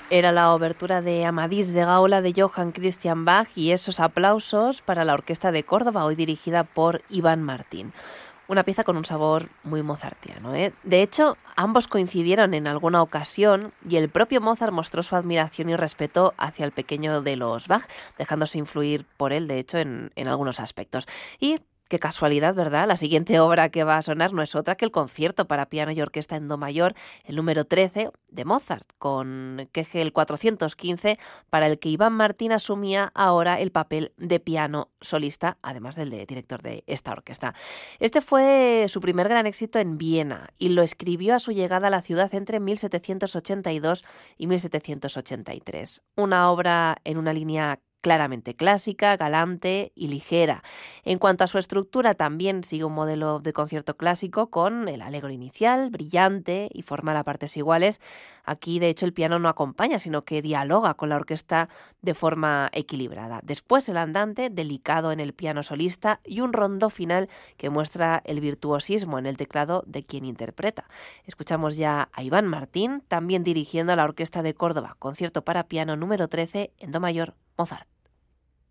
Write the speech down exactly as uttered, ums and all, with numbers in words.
Era la obertura de Amadís de Gaula de Johann Christian Bach y esos aplausos para la Orquesta de Córdoba, hoy dirigida por Iván Martín. Una pieza con un sabor muy mozartiano, ¿eh? De hecho, ambos coincidieron en alguna ocasión y el propio Mozart mostró su admiración y respeto hacia el pequeño de los Bach, dejándose influir por él, de hecho, en, en algunos aspectos. Y qué casualidad, ¿verdad? La siguiente obra que va a sonar no es otra que el concierto para piano y orquesta en do mayor, el número trece de Mozart, con Kegel cuatrocientos quince, para el que Iván Martín asumía ahora el papel de piano solista, además del de director de esta orquesta. Este fue su primer gran éxito en Viena y lo escribió a su llegada a la ciudad entre mil setecientos ochenta y dos y mil setecientos ochenta y tres. Una obra en una línea claramente clásica, galante y ligera. En cuanto a su estructura, también sigue un modelo de concierto clásico con el allegro inicial, brillante y formal a partes iguales. Aquí, de hecho, el piano no acompaña, sino que dialoga con la orquesta de forma equilibrada. Después, el andante, delicado en el piano solista, y un rondó final que muestra el virtuosismo en el teclado de quien interpreta. Escuchamos ya a Iván Martín, también dirigiendo a la Orquesta de Córdoba, concierto para piano número trece en do mayor, Mozart.